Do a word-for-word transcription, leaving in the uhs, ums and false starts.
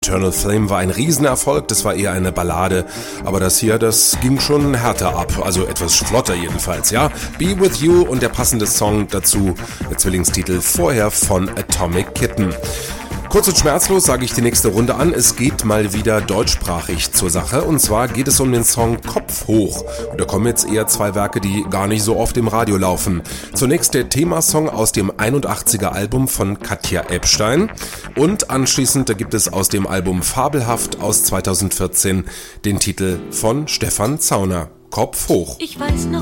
Eternal Flame war ein Riesenerfolg, das war eher eine Ballade, aber das hier, das ging schon härter ab, also etwas flotter jedenfalls, ja. Be With You und der passende Song dazu, der Zwillingstitel vorher von Atomic Kitten. Kurz und schmerzlos sage ich die nächste Runde an, es geht mal wieder deutschsprachig zur Sache und zwar geht es um den Song Kopf hoch und da kommen jetzt eher zwei Werke, die gar nicht so oft im Radio laufen. Zunächst der Themasong aus dem einundachtziger Album von Katja Ebstein und anschließend da gibt es aus dem Album Fabelhaft aus zweitausendvierzehn den Titel von Stefan Zauner, Kopf hoch. Ich weiß noch